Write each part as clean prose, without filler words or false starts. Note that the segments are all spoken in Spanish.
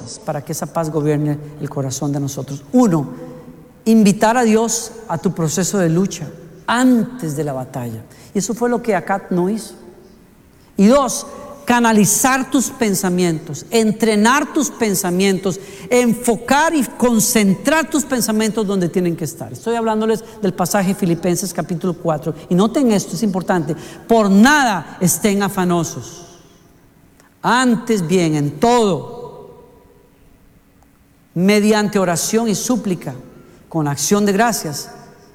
cosas para que esa paz gobierne el corazón de nosotros. 1, invitar a Dios a tu proceso de lucha antes de la batalla. Y eso fue lo que Acab no hizo. Y 2, canalizar tus pensamientos, entrenar tus pensamientos, enfocar y concentrar tus pensamientos donde tienen que estar. Estoy hablándoles del pasaje Filipenses capítulo 4. Y noten esto, es importante: por nada estén afanosos. Antes bien, en todo, mediante oración y súplica, con acción de gracias,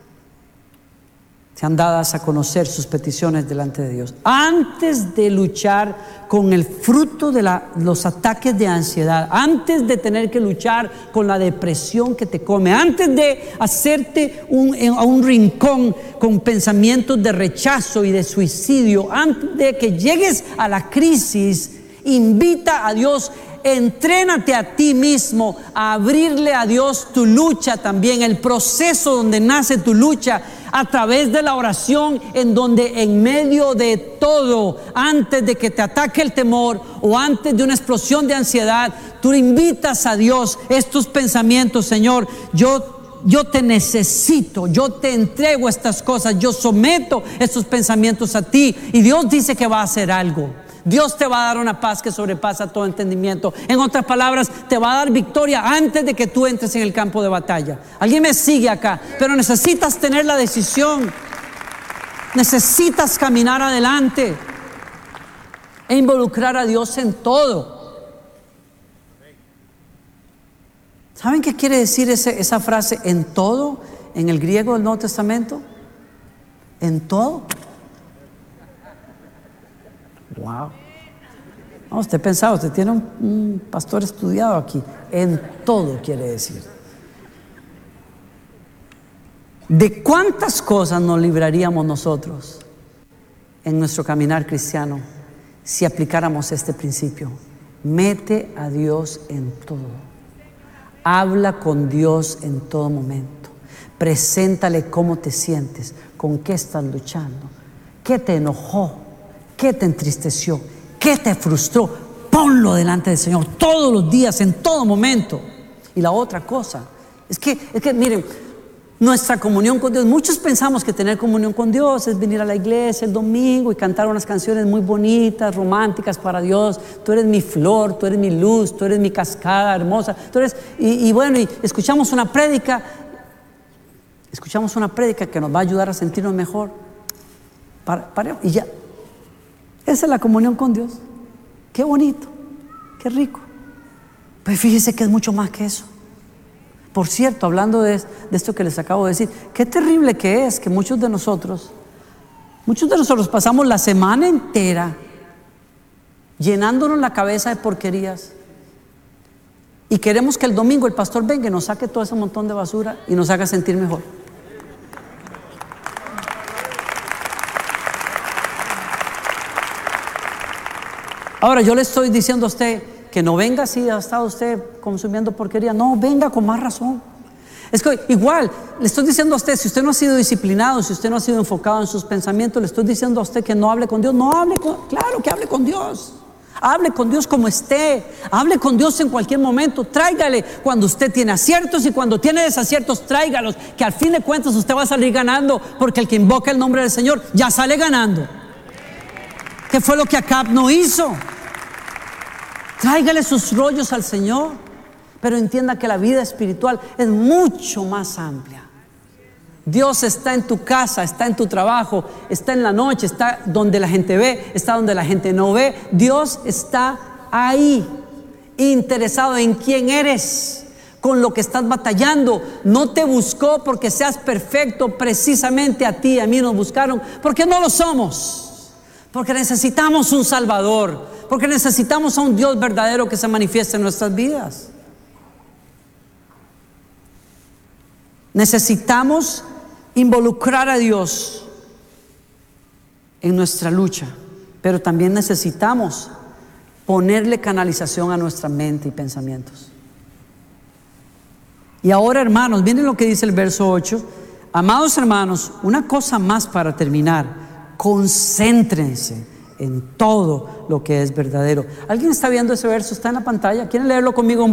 sean dadas a conocer sus peticiones delante de Dios. Antes de luchar con el fruto de los ataques de ansiedad, antes de tener que luchar con la depresión que te come, antes de hacerte a un rincón con pensamientos de rechazo y de suicidio, antes de que llegues a la crisis, invita a Dios. Entrénate a ti mismo a abrirle a Dios tu lucha también, el proceso donde nace tu lucha, a través de la oración, en donde en medio de todo, antes de que te ataque el temor o antes de una explosión de ansiedad, tú invitas a Dios estos pensamientos: Señor, yo te necesito, yo te entrego estas cosas, yo someto estos pensamientos a ti. Y Dios dice que va a hacer algo. Dios te va a dar una paz que sobrepasa todo entendimiento. En otras palabras, te va a dar victoria antes de que tú entres en el campo de batalla. Alguien me sigue acá, pero necesitas tener la decisión. Necesitas caminar adelante e involucrar a Dios en todo. ¿Saben qué quiere decir esa frase en todo en el griego del Nuevo Testamento? En todo. Wow. No, usted pensaba, usted tiene un pastor estudiado aquí. En todo quiere decir. ¿De cuántas cosas nos libraríamos nosotros en nuestro caminar cristiano si aplicáramos este principio? Mete a Dios en todo. Habla con Dios en todo momento. Preséntale cómo te sientes, con qué estás luchando, qué te enojó, qué te entristeció, qué te frustró. Ponlo delante del Señor todos los días, en todo momento. Y la otra cosa es que miren, nuestra comunión con Dios, muchos pensamos que tener comunión con Dios es venir a la iglesia el domingo y cantar unas canciones muy bonitas, románticas para Dios. Tú eres mi flor, tú eres mi luz, tú eres mi cascada hermosa, tú eres, y bueno, y escuchamos una prédica que nos va a ayudar a sentirnos mejor. Y ya. Esa es la comunión con Dios. Qué bonito, qué rico. Pues fíjese que es mucho más que eso. Por cierto, hablando de esto que les acabo de decir, qué terrible que es que muchos de nosotros pasamos la semana entera llenándonos la cabeza de porquerías y queremos que el domingo el pastor venga y nos saque todo ese montón de basura y nos haga sentir mejor. Ahora, yo le estoy diciendo a usted que no venga si ha estado usted consumiendo porquería. No, venga con más razón. Es que igual, le estoy diciendo a usted, si usted no ha sido disciplinado, si usted no ha sido enfocado en sus pensamientos, le estoy diciendo a usted que no hable con Dios. Claro que hable con Dios. Hable con Dios como esté. Hable con Dios en cualquier momento. Tráigale cuando usted tiene aciertos y cuando tiene desaciertos, tráigalos. Que al fin de cuentas usted va a salir ganando, porque el que invoca el nombre del Señor ya sale ganando. ¿Qué fue lo que Acab no hizo? Tráigale sus rollos al Señor, pero entienda que la vida espiritual es mucho más amplia. Dios está en tu casa, está en tu trabajo, está en la noche, está donde la gente ve, está donde la gente no ve. Dios está ahí, interesado en quién eres, con lo que estás batallando. No te buscó porque seas perfecto, precisamente a ti y a mí nos buscaron porque no lo somos, porque necesitamos un Salvador, porque necesitamos a un Dios verdadero que se manifieste en nuestras vidas. Necesitamos involucrar a Dios en nuestra lucha, pero también necesitamos ponerle canalización a nuestra mente y pensamientos. Y ahora, hermanos, miren lo que dice el verso 8. Amados hermanos, una cosa más para terminar: concéntrense en todo lo que es verdadero. ¿Alguien está viendo ese verso? Está en la pantalla. ¿Quieren leerlo conmigo?